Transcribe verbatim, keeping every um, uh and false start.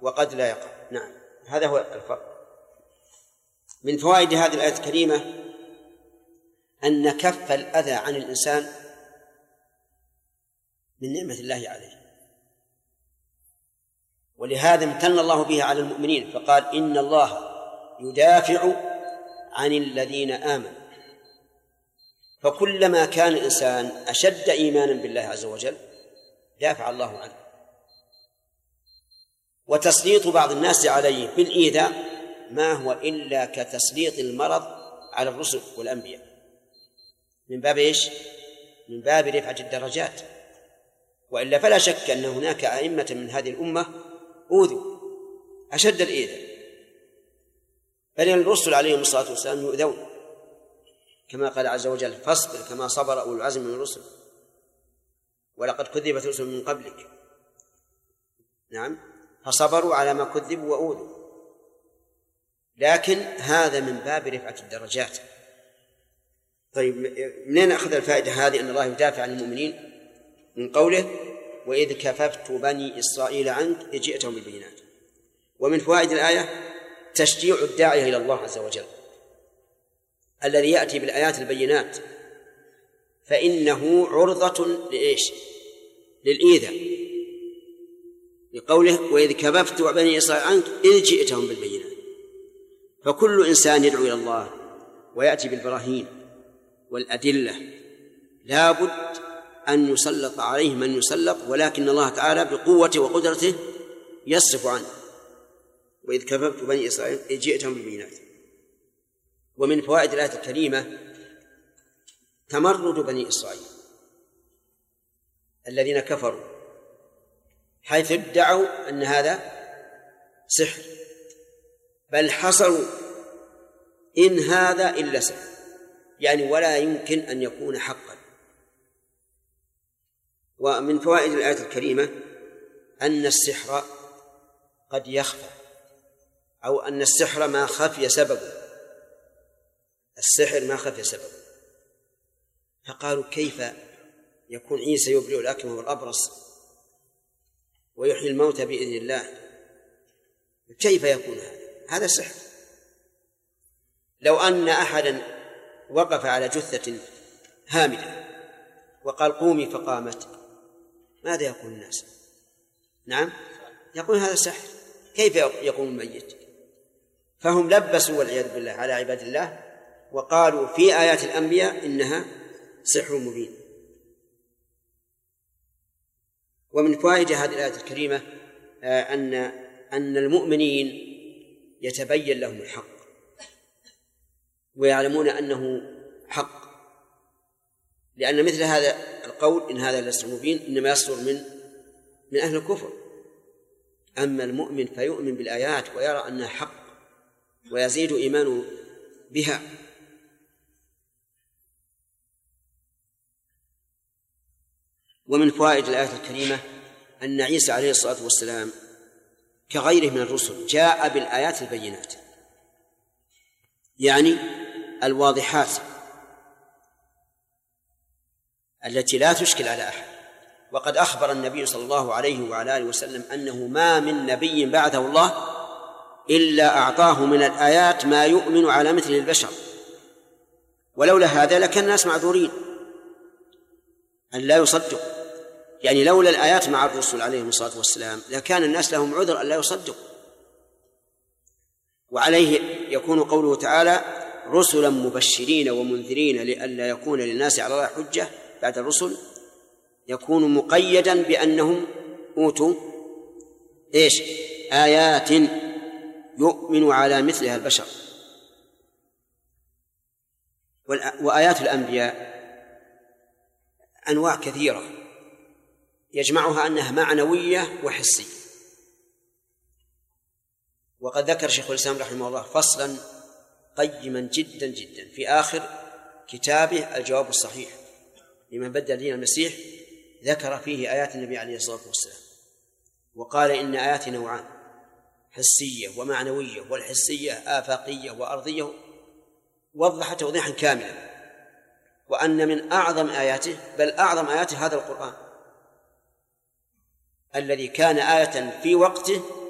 وقد لا يقع. نعم، هذا هو الفرق. من فوائد هذه الآية الكريمة أن كف الأذى عن الإنسان من نعمة الله عليه، ولهذا امتن الله به على المؤمنين فقال إن الله يدافع عن الذين آمنوا. فكلما كان الإنسان أشد إيمانا بالله عز وجل دافع الله عنه. وتسليط بعض الناس عليه بالإيذاء ما هو إلا كتسليط المرض على الرسل والأنبياء، من باب إيش؟ من باب رفعة الدرجات. وإلا فلا شك أن هناك أئمة من هذه الأمة أوذوا أشد الإيذاء، بل الرسل عليهم الصلاة والسلام يؤذون كما قال عز وجل فاصبر كما صبر أولو العزم من الرسل ولقد كذبت رسل من قبلك. نعم، فصبروا على ما كذبوا وأوذوا، لكن هذا من باب رفعة الدرجات. طيب، منين أخذ الفائدة هذه أن الله يدافع عن المؤمنين؟ من قوله وإذ كففت بني إسرائيل عنك إذ جئتهم بالبينات. ومن فوائد الآية تشجيع الداعية إلى الله عز وجل الذي يأتي بالآيات البينات، فإنه عرضة لإيش؟ للإيذاء، لقوله وإذ كففت بني إسرائيل عنك إذ جئتهم بالبينات. فكل إنسان يدعو إلى الله ويأتي بالبراهين والأدلة لا بد أن يسلط عليه من يسلط، ولكن الله تعالى بقوته وقدرته يصرف عنه. وإذ كففت بني إسرائيل إذ جئتهم بالبينات. ومن فوائد الآية الكريمة تمرد بني إسرائيل الذين كفروا، حيث ادعوا أن هذا سحر، بل حصروا إن هذا إلا سحر، يعني ولا يمكن أن يكون حقا. ومن فوائد الآية الكريمة أن السحر قد يخفى، أو أن السحر ما خفي سببه، السحر ما خفي سببه. فقالوا كيف يكون عيسى يبرئ الأكمه والأبرص ويحيي الموتى بإذن الله؟ كيف يكون هذا؟ هذا سحر. لو أن أحدا وقف على جثة هامدة وقال قومي فقامت، ماذا يقول الناس؟ نعم، يقول هذا سحر، كيف يقوم الميت؟ فهم لبسوا والعياذ بالله على عباد الله وقالوا في آيات الأنبياء إنها سحر مبين. ومن فوائد هذه الآية الكريمة أن أن المؤمنين يتبين لهم الحق ويعلمون أنه حق، لأن مثل هذا القول إن هذا لسحر مبين إنما يصدر من من أهل الكفر. أما المؤمن فيؤمن بالآيات ويرى أنها حق ويزيد إيمانه بها. ومن فوائد الآية الكريمة أن عيسى عليه الصلاة والسلام كغيره من الرسل جاء بالآيات البينات، يعني الواضحات التي لا تشكل على أحد. وقد أخبر النبي صلى الله عليه وعلى آله وسلم أنه ما من نبي بعثه الله إلا أعطاه من الآيات ما يؤمن على مثل البشر، ولولا هذا لكان الناس معذورين أن لا يصدقوا. يعني لولا الآيات مع الرسل عليهم الصلاة والسلام لكان الناس لهم عذر أن لا يصدقوا. وعليه يكون قوله تعالى رسلا مبشرين ومنذرين لئلا يكون للناس على الله حجة بعد الرسل، يكون مقيدا بأنهم أوتوا إيش؟ آيات يؤمن على مثلها البشر. وآيات الأنبياء أنواع كثيرة يجمعها أنها معنوية وحسية. وقد ذكر شيخ الإسلام رحمه الله فصلا قيما جدا جدا في آخر كتابه الجواب الصحيح لمن بدل دين المسيح، ذكر فيه آيات النبي عليه الصلاة والسلام وقال إن آيات نوعان، حسية ومعنوية، والحسية آفاقية وأرضية، وضح توضيحا كاملا. وأن من أعظم آياته بل أعظم آياته هذا القرآن الذي كان آية في وقته